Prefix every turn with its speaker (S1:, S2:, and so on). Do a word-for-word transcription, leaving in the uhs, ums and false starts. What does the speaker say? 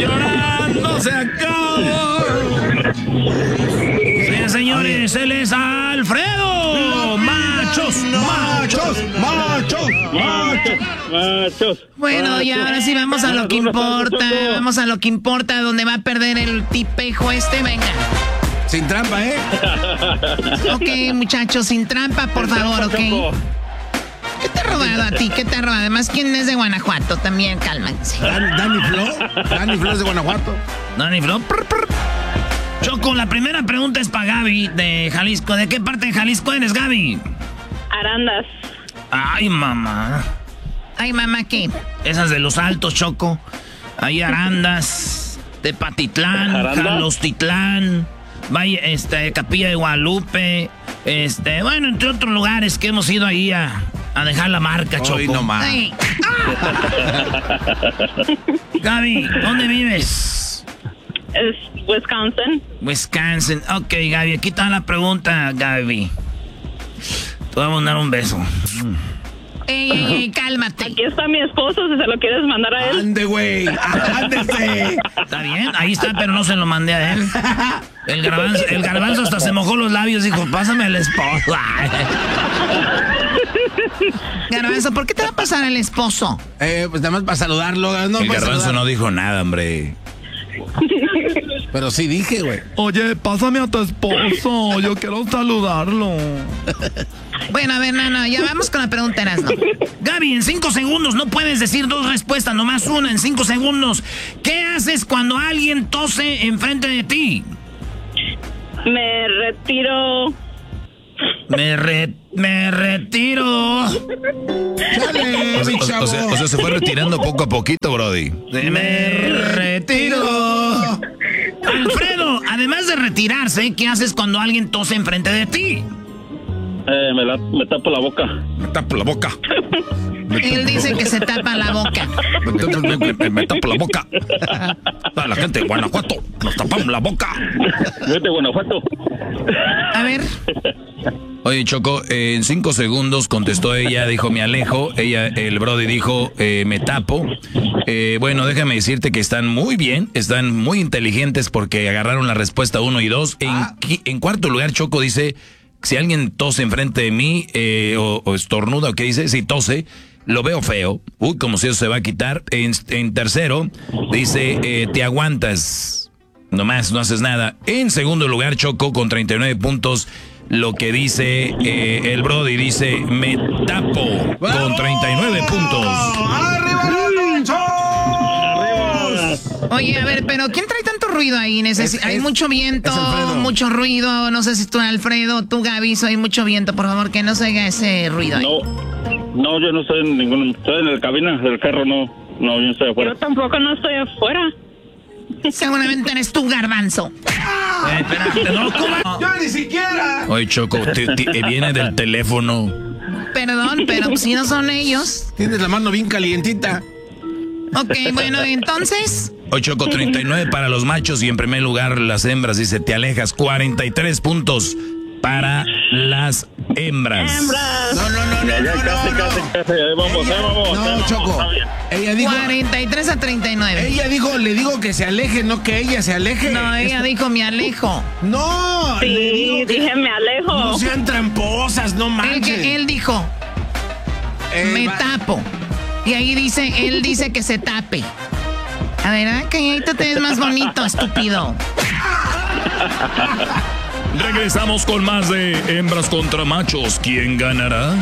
S1: llorando se acabó. Sí, señores, él es Alfredo. Machos, machos, machos, machos,
S2: machos.
S3: Bueno, y ahora sí vamos a lo que importa. Vamos a lo que importa, donde va a perder el tipejo este. Venga.
S1: Sin trampa, ¿eh?
S3: Ok, muchachos, sin trampa, por favor, ¿ok? ¿Qué te ha robado a ti? ¿Qué te ha robado? Además, ¿quién es de Guanajuato? También, cálmense.
S1: Dan, Dani Flo. Dani Flo es de Guanajuato. Dani Flo. Prr, prr. Choco, la primera pregunta es para Gaby de Jalisco. ¿De qué parte de Jalisco eres, Gaby?
S4: Arandas.
S1: Ay, mamá.
S3: Ay, mamá, ¿qué?
S1: Esas de los Altos, Choco. Ahí Arandas, Tepatitlán, Jalostitlán, Valle, este, Capilla de Guadalupe, este, bueno, entre otros lugares que hemos ido ahí a, a dejar la marca, Choco.
S5: Ay, no más.
S1: Gaby, ¿dónde vives?
S4: Es Wisconsin.
S1: Wisconsin. Ok, Gaby, aquí está la pregunta, Gaby. Te voy a mandar un beso.
S3: Ey, cálmate.
S4: Aquí está mi esposo, si se lo quieres mandar a él.
S1: Ande, güey. Ándese. Está bien, ahí está, pero no se lo mandé a él. El garbanzo, el garbanzo hasta se mojó los labios y dijo, pásame el esposo.
S3: Garbanzo, ¿por qué te va a pasar el esposo?
S5: Eh, pues nada más para saludarlo. No,
S1: el garbanzo
S5: saludar.
S1: no dijo nada, hombre.
S5: Pero sí dije, güey.
S6: Oye, pásame a tu esposo. Yo quiero saludarlo.
S3: Bueno, a ver, no, no, ya vamos con la pregunta, Erasno.
S1: Gaby, en cinco segundos no puedes decir dos respuestas, nomás una en cinco segundos. ¿Qué haces cuando alguien tose enfrente de ti?
S4: Me retiro.
S1: Me, re, me retiro.
S5: Chale,
S1: o,
S5: mi
S1: o,
S5: chavo.
S1: o, sea, o sea, se fue retirando poco a poquito, Brody. Me retiro. Alfredo, además de retirarse, ¿qué haces cuando alguien tose enfrente de ti?
S2: Eh, me, la, me tapo la boca.
S1: Me tapo la boca.
S3: Él dice que se tapa la boca.
S1: Me, me, me, me, me tapo la boca. A la gente de Guanajuato, nos tapamos la boca.
S2: Vete, Guanajuato.
S3: A ver.
S1: Oye, Choco, eh, en cinco segundos contestó ella, dijo me alejo. Ella, el Brody dijo eh, me tapo. Eh, bueno, déjame decirte que están muy bien, están muy inteligentes porque agarraron la respuesta uno y dos. En, ah. en cuarto lugar, Choco dice, si alguien tose enfrente de mí eh, o, o estornuda o qué dice, si tose, lo veo feo. Uy, como si eso se va a quitar. En, en tercero, dice, eh, te aguantas. Nomás, no haces nada. En segundo lugar, Choco, con treinta y nueve puntos, lo que dice eh, el Brody, dice, me tapo. ¡Bravo! Con treinta y nueve puntos.
S5: ¡Arriba los Lanchos!
S3: Oye, a ver, pero ¿quién trae tanto ruido ahí? Necesi es, hay es, mucho viento, mucho ruido. No sé si tú, Alfredo, tú, Gaby, hay mucho viento. Por favor, que no se oiga ese ruido ahí.
S2: No, no, yo no estoy en ningún... Estoy en la cabina del carro, no. No, yo no estoy afuera.
S4: Yo tampoco no estoy afuera.
S3: Seguramente eres tú, Garbanzo.
S1: Eh, espérate, no, ¿cómo?
S5: ¡Yo ni siquiera!
S1: Oye, Choco, te, te, viene del teléfono.
S3: Perdón, pero si no son ellos.
S5: Tienes la mano bien calientita.
S3: Ok, bueno, entonces...
S1: Oye, Choco, treinta y nueve para los machos y en primer lugar las hembras, dice, te alejas. cuarenta y tres puntos para las hembras.
S4: ¡Hembras!
S5: No, no, no, no,
S2: Ya, ya,
S5: no,
S2: casi,
S5: no,
S2: casi,
S5: no.
S2: casi, ahí vamos, ahí vamos.
S5: No,
S2: ahí vamos,
S5: Choco. Ella dijo...
S3: cuarenta y tres a treinta y nueve.
S5: Ella dijo, le digo que se aleje, no que ella se aleje.
S3: No, ella
S5: Esto...
S3: dijo, me alejo.
S5: No,
S4: sí,
S5: le digo que...
S4: dije, me alejo.
S5: No sean tramposas, no manches.
S3: Él, que, él dijo,
S5: eh,
S3: me
S5: va...
S3: tapo. Y ahí dice, él dice que se tape. A ver, ¿eh? Que ahí te ves más bonito, estúpido.
S1: Regresamos con más de hembras contra machos. ¿Quién ganará?